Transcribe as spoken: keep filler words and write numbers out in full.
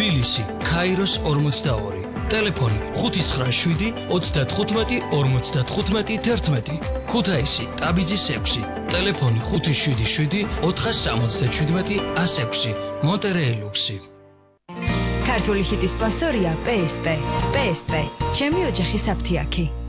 თბილისი, ქაიროს ორმოცდაორი. Ტელეფონი ხუთი ცხრა შვიდი ოცდათხუთმეტი ორმოცდათხუთმეტი თერთმეტი. ქუთაისი, ტაბიძის ექვსი. Ტელეფონი ხუთი შვიდი შვიდი ოთხასამოცდაშვიდმეტი ას ექვსი. მონტერეი ლუქსი. ქართული ჰიტის სპონსორია პე ეს პე. პე ეს პე. ჩემი ოჯახის აფთიაქი.